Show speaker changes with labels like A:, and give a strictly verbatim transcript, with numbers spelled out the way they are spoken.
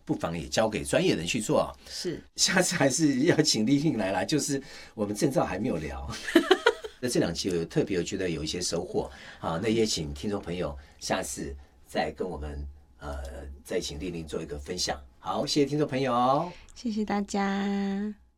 A: 不妨也交给专业人去做。
B: 是，
A: 下次还是要请丽玲来啦，就是我们证照还没有聊。那这两期有特别有觉得有一些收获啊，那也请听众朋友下次再跟我们呃再请丽玲做一个分享。好，谢谢听众朋友，
B: 谢谢大家。